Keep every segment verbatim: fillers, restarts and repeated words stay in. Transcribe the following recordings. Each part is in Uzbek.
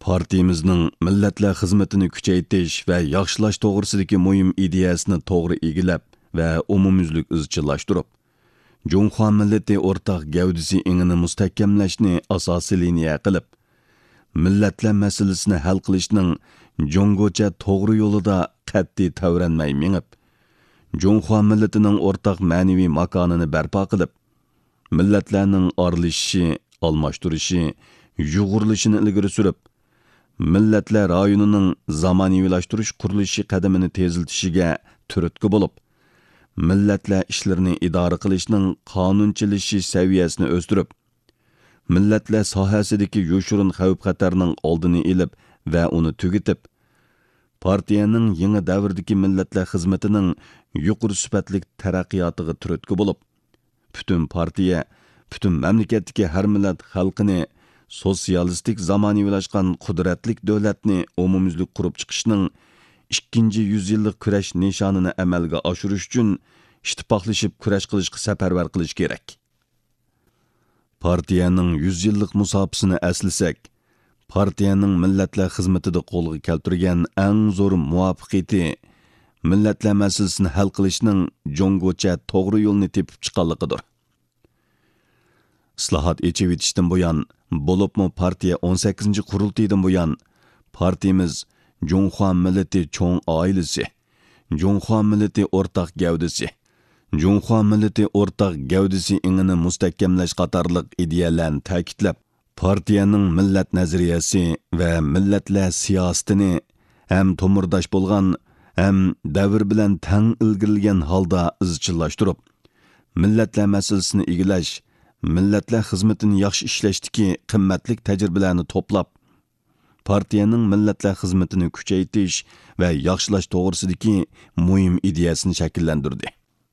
Partiyamizning millatlar xizmatini kuchaytirish va yaxshilash to'g'risidagi muhim ideyasini to'g'ri egilab va umumyuzlik izchillashtirib, Junxo millati o'rtaq gavdisi ingini mustahkamlashni asosiy liniya qilib, millatlar masalasini hal qilishning Jungocha to'g'ri yo'lida qat'iy tavranmay mengib, Junxo millatining o'rtaq ma'naviy makonini barpo qilib, millatlarning orlishishi, almashtirishi, yug'urilishini ilgari surib, millatlar rayonining zamoniylashtirish qurilishi qadamini teziltishiga turtki bo'lib, millatlar ishlarini idora qilishning qonunchilashi saviyasini o'stirib, millatlar sohasidagi yoshirin xavf-xatarning oldini olib va uni tugatib, partiyaning yangi davrdagi millatlar xizmatining yuqori sifatli taraqqiyotiga turtki bo'lib, butun partiya, butun mamlakatdagi har millat xalqini sotsialistik zamoniylashtgan qudratlik davlatni umumyuzlik qurib chiqishning ikkinchi yüzyillik kurash nishonini amalga oshirish uchun ittifoqlashib kurash qilishga safarbar qilish kerak. Partiyaning yüz yillik musofasini aslasak, partiyaning millatlar xizmatida qo'lga keltirgan eng zo'r muvaffaqiyati millatlar masalasini hal qilishning jongocha to'g'ri yo'lni tepib chiqqanligidir. Islohot echivitishdan buyon, bo'libmi partiya o'n sakkizinchi qurultaydan buyon partiyamiz Junxo millati cho'ng oilasi, Junxo millati o'rtaq gavdasi, Junxo millati o'rtaq gavdasi ingini mustahkamlash qatorliq ideyalarni ta'kidlab, partiyaning millat nazariyasi va millatlar siyosatini ham to'mirdosh bo'lgan, ham davr bilan tang ilgirilgan holda izchillashtirib, millatlar masalasini egilash, millatlar xizmatini yaxshi ishlashdagi qimmatli tajribalarni to'plab, partiyaning millatlar xizmatini kuchaytirish va yaxshilash to'g'risidagi muhim ideyasini shakllantirdi.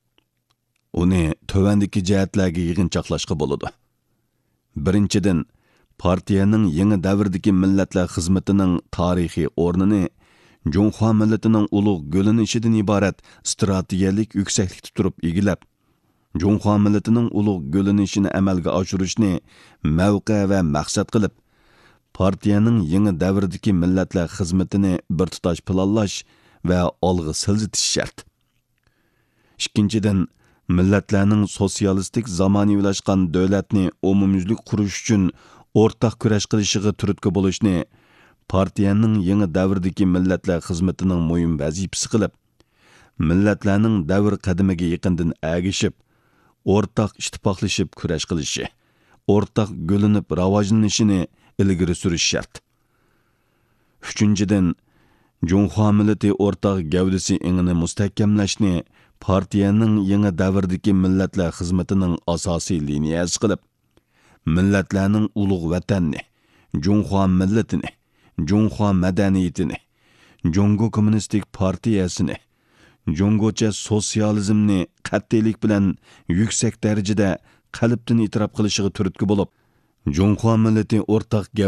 Uni tövandagi jihatlarga yig'inchoqlashga bo'ladi. Birinchidan, partiyaning yangi davrdagi millatlar xizmatining tarixiy o'rnini Junxo millatining ulug' go'linishidan iborat strategiyalik yuksaklikda turib egilab, Junxo millatining ulug' go'linishini amalga oshirishni mavqe va maqsad qilib, partiyaning yangi davrdagi millatlar xizmatini bir tutash planlash va olg'a siljitish shart. Ikkinchidan, millatlarning sotsialistik zamoniylashtgan davlatni umumyuzlik qurish uchun o'rtaq kurash qilishiga turtki bo'lishni partiyaning yangi davrdagi millatlar xizmatining muhim vazifasi qilib, millatlarning davr qadimiga yaqindan agishib, o'rtaq ittifoqlashib kurash qilishi, o'rtaq go'linib rivojlanishini ilgari surish shart. Uchinchidan, Junxo millati o'rtaq gavdasi ingini mustahkamlashni partiyaning yangi davrdagi millatlar xizmatining asosiy liniyasi qilib, millatlarning ulug' vatanni, Junxo millatini, Junxo madaniyatini, Jungo kommunistik partiyasini, Jungocha sotsializmni qat'iylik bilan yuksak darajada qalbdan e'tirof qilishiga turtki bo'lib, Junxo millati o'rtaq